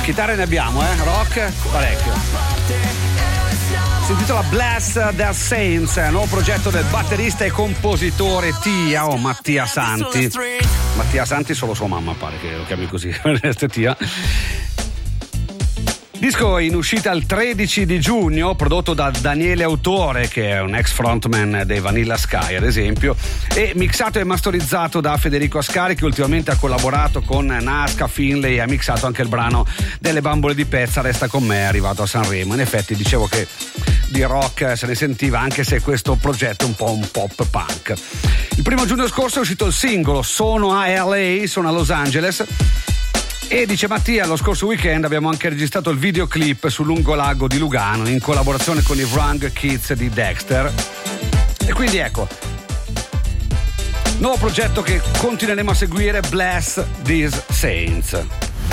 chitarre ne abbiamo, rock parecchio. Si intitola Bless Their Saints, nuovo progetto del batterista e compositore Mattia Santi. Mattia Santi, solo sua mamma pare che lo chiami così, Tia. Disco in uscita il 13 di giugno, prodotto da Daniele Autore, che è un ex frontman dei Vanilla Sky ad esempio, e mixato e masterizzato da Federico Ascari, che ultimamente ha collaborato con Nasca, Finlay, e ha mixato anche il brano Delle bambole di pezza, Resta con me, è arrivato a Sanremo. In effetti dicevo che di rock se ne sentiva, anche se questo progetto è un po' un pop punk. Il 1 giugno scorso è uscito il singolo Sono a LA, sono a Los Angeles. E dice Mattia, lo scorso weekend abbiamo anche registrato il videoclip sul lungolago di Lugano in collaborazione con i Wrang Kids di Dexter. E quindi ecco, nuovo progetto che continueremo a seguire, Bless These Saints.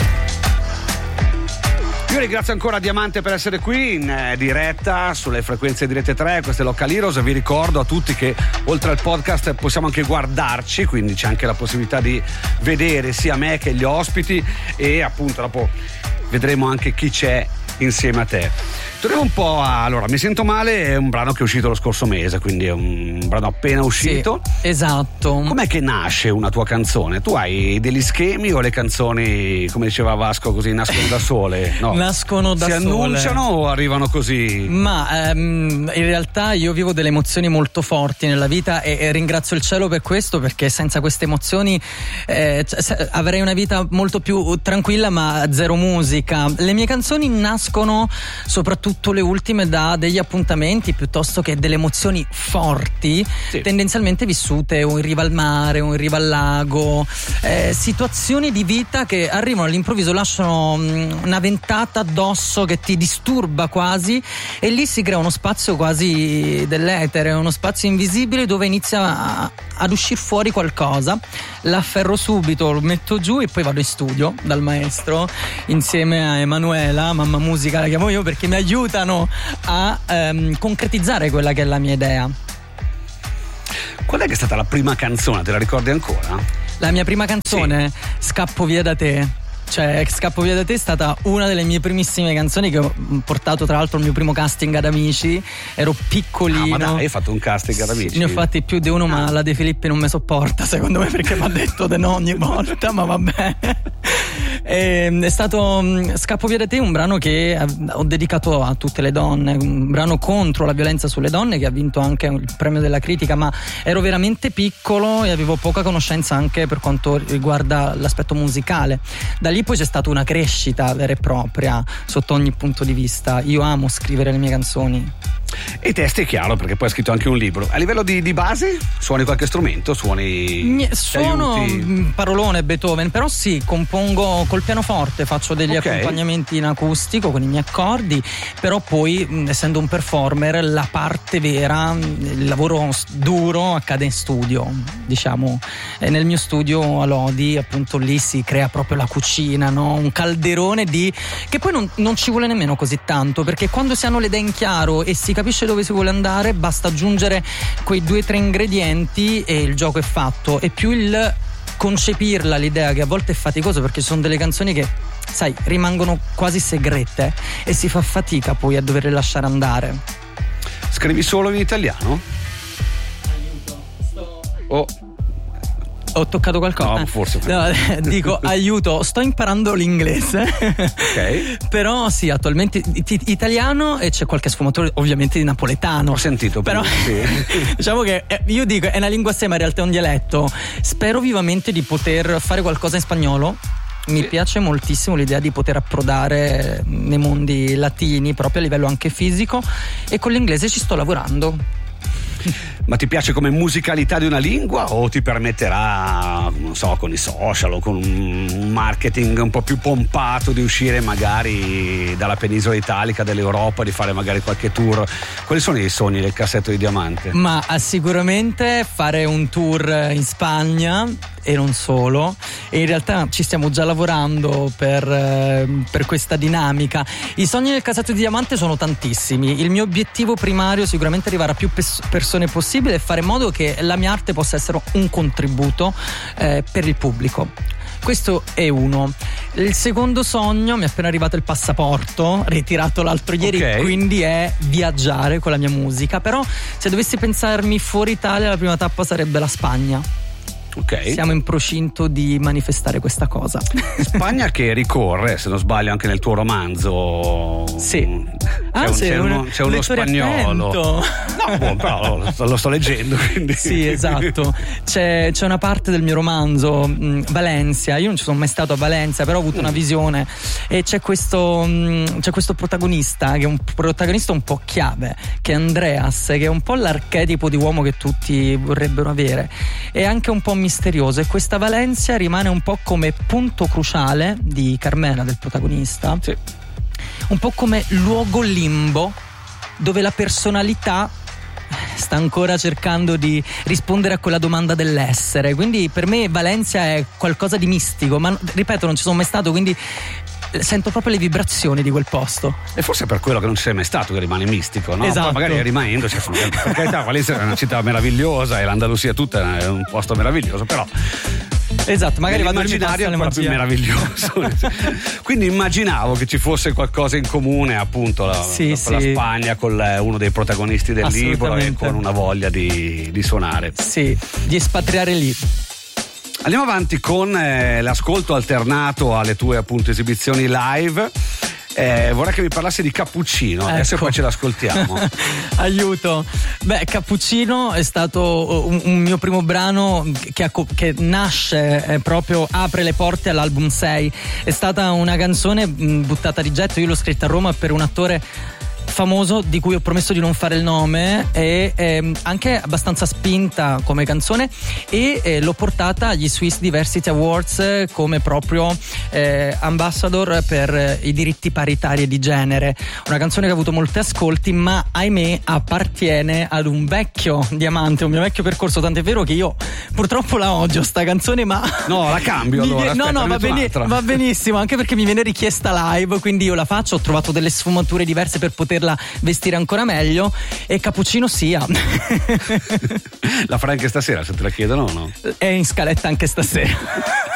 Io ringrazio ancora Diamante per essere qui in diretta sulle frequenze di Rete 3, questo è Local Heroes. Vi ricordo a tutti che oltre al podcast possiamo anche guardarci, quindi c'è anche la possibilità di vedere sia me che gli ospiti, e appunto dopo vedremo anche chi c'è insieme a te. Torniamo un po' allora, Mi sento male è un brano che è uscito lo scorso mese, quindi è un brano appena uscito. Sì, esatto. Com'è che nasce una tua canzone? Tu hai degli schemi o le canzoni, come diceva Vasco, così nascono da sole? No. Nascono da sole. Si annunciano o arrivano così? Ma in realtà io vivo delle emozioni molto forti nella vita e ringrazio il cielo per questo, perché senza queste emozioni avrei una vita molto più tranquilla, ma zero musica. Le mie canzoni nascono soprattutto le ultime da degli appuntamenti piuttosto che delle emozioni forti, sì, tendenzialmente vissute o in riva al mare o in riva al lago, situazioni di vita che arrivano all'improvviso, lasciano una ventata addosso che ti disturba quasi, e lì si crea uno spazio quasi dell'etere, uno spazio invisibile dove inizia ad uscire fuori qualcosa. L'afferro subito, lo metto giù e poi vado in studio dal maestro insieme a Emanuela, mamma musica la chiamo io, perché mi aiutano a concretizzare quella che è la mia idea. Qual è che è stata la prima canzone? Te la ricordi ancora? La mia prima canzone? Sì. Scappo via da te. Cioè, Scappo via da te è stata una delle mie primissime canzoni, che ho portato tra l'altro al mio primo casting ad Amici. Ero piccolino. Ah, ma dai, hai fatto un casting ad Amici? Ne ho fatti più di uno, ma la De Filippi non mi sopporta, secondo me, perché mi ha detto di no ogni volta, ma vabbè. È stato Scappo via da te, un brano che ho dedicato a tutte le donne, un brano contro la violenza sulle donne, che ha vinto anche il premio della critica, ma ero veramente piccolo e avevo poca conoscenza anche per quanto riguarda l'aspetto musicale. Da lì poi c'è stata una crescita vera e propria sotto ogni punto di vista. Io amo scrivere le mie canzoni. E i testi è chiaro, perché poi hai scritto anche un libro. A livello di base suoni qualche strumento? Suono parolone, Beethoven, però sì, compongo col pianoforte, faccio degli accompagnamenti in acustico con i miei accordi, però poi essendo un performer la parte vera, il lavoro duro accade in studio, diciamo. E nel mio studio a Lodi, appunto, lì si crea proprio la cucina, no? Un calderone che poi non ci vuole nemmeno così tanto, perché quando si hanno le idee in chiaro e si capisce dove si vuole andare, basta aggiungere quei 2 o 3 ingredienti e il gioco è fatto. E più il concepirla l'idea, che a volte è faticoso, perché ci sono delle canzoni che, sai, rimangono quasi segrete e si fa fatica poi a doverle lasciare andare. Scrivi solo in italiano? Ho toccato qualcosa? No, forse. No, dico aiuto, sto imparando l'inglese. Ok. Però sì, attualmente italiano, e c'è qualche sfumatura ovviamente di napoletano. Ho sentito, però sì. Diciamo che io dico è una lingua a sé, ma in realtà è un dialetto. Spero vivamente di poter fare qualcosa in spagnolo. Mi piace moltissimo l'idea di poter approdare nei mondi latini, proprio a livello anche fisico, e con l'inglese ci sto lavorando. Ma ti piace come musicalità di una lingua, o ti permetterà, non so, con i social o con un marketing un po' più pompato, di uscire magari dalla penisola italica, dell'Europa, di fare magari qualche tour? Quali sono i sogni del cassetto di Diamante? Ma sicuramente fare un tour in Spagna e non solo, e in realtà ci stiamo già lavorando per questa dinamica. I sogni del cassetto di Diamante sono tantissimi. Il mio obiettivo primario è sicuramente arrivare a più persone possibile e fare in modo che la mia arte possa essere un contributo per il pubblico. Questo è uno. Il secondo sogno, mi è appena arrivato il passaporto, ritirato l'altro ieri, quindi è viaggiare con la mia musica. Però se dovessi pensarmi fuori Italia, la prima tappa sarebbe la Spagna. Okay. Siamo in procinto di manifestare questa cosa. Spagna che ricorre, se non sbaglio, anche nel tuo romanzo. Sì. C'è uno spagnolo. No, però lo sto leggendo, quindi. Sì, esatto. C'è una parte del mio romanzo, Valencia. Io non ci sono mai stato a Valencia, però ho avuto una visione. E c'è questo protagonista, che è un protagonista un po' chiave, che è Andreas, che è un po' l'archetipo di uomo che tutti vorrebbero avere. È anche un po' misterioso, e questa Valencia rimane un po' come punto cruciale di Carmela, del protagonista. Sì. Un po' come luogo limbo dove la personalità sta ancora cercando di rispondere a quella domanda dell'essere. Quindi per me Valencia è qualcosa di mistico, ma ripeto, non ci sono mai stato, quindi sento proprio le vibrazioni di quel posto. E forse è per quello che non ci sei mai stato che rimane mistico, no? Esatto. Poi magari rimanendoci, per carità, Valencia è una città meravigliosa e l'Andalusia tutta è un posto meraviglioso, però esatto, magari vado immaginario è ancora più meraviglioso. Quindi immaginavo che ci fosse qualcosa in comune, appunto, con la Spagna, con uno dei protagonisti del libro, e con una voglia di suonare. Sì, di espatriare lì. Andiamo avanti con l'ascolto alternato alle tue, appunto, esibizioni live. Vorrei che mi parlassi di Cappuccino, adesso poi ce l'ascoltiamo. Aiuto. Beh, Cappuccino è stato un mio primo brano che nasce proprio, apre le porte all'album 6. È stata una canzone buttata di getto, io l'ho scritta a Roma per un attore famoso di cui ho promesso di non fare il nome, e anche abbastanza spinta come canzone, e l'ho portata agli Swiss Diversity Awards come proprio ambassador per i diritti paritari e di genere. Una canzone che ha avuto molti ascolti, ma ahimè appartiene ad un vecchio diamante, un mio vecchio percorso, tant'è vero che io purtroppo la odio sta canzone, ma no, la cambio allora. Va benissimo, anche perché mi viene richiesta live, quindi io la faccio, ho trovato delle sfumature diverse per poterla vestire ancora meglio, e Cappuccino sia. La farai anche stasera, se te la chiedono o no? È in scaletta anche stasera.